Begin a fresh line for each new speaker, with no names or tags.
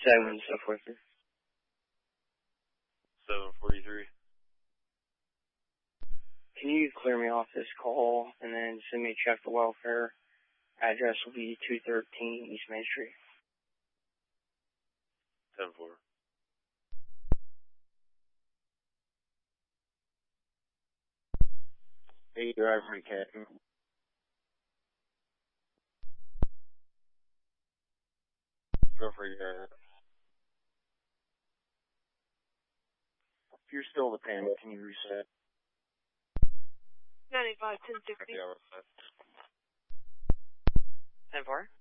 7 and so forth, sir.
743.
Can you clear me off this call and then send me a check for welfare? Address will be 213 East Main Street.
10-4.
Hey, driver, Captain. Go for your... If you're still the panic, can you reset?
95, 1060.
10-4.
10-4?